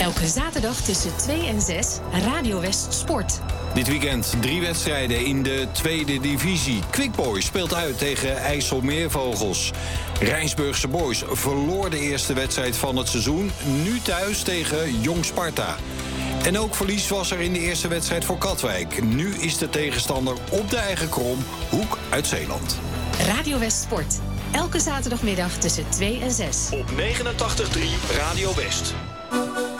Elke zaterdag tussen 2 en 6, Radio West Sport. Dit weekend 3 wedstrijden in de tweede divisie. Quick Boys speelt uit tegen IJsselmeervogels. Rijnsburgse Boys verloor de eerste wedstrijd van het seizoen. Nu thuis tegen Jong Sparta. En ook verlies was er in de eerste wedstrijd voor Katwijk. Nu is de tegenstander op de eigen krom, Hoek uit Zeeland. Radio West Sport. Elke zaterdagmiddag tussen 2 en 6. Op 89.3 Radio West.